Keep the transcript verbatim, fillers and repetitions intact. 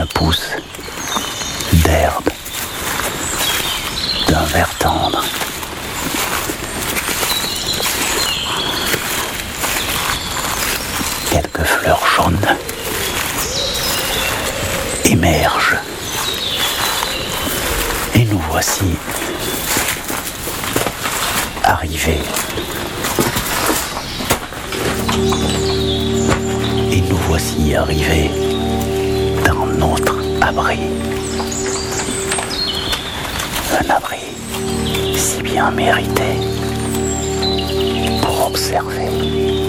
ne pousse d'herbe, d'un vert tendre. Quelques fleurs jaunes émergent. Et nous voici arrivés. Et nous voici arrivés dans notre abri. Un abri si bien mérité pour observer